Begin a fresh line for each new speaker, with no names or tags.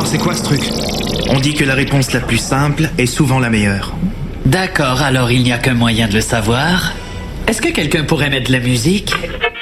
Alors c'est quoi ce truc? On dit que la réponse la plus simple est souvent la meilleure.
D'accord, alors il n'y a qu'un moyen de le savoir. Est-ce que quelqu'un pourrait mettre de la musique?